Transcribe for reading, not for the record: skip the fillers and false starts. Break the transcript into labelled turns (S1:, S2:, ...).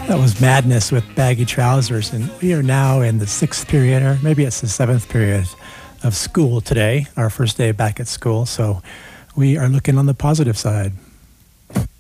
S1: That was Madness with Baggy Trousers, and we are now in the 6th period, or maybe it's the 7th period of school today, our first day back at school, so we are looking on the positive side.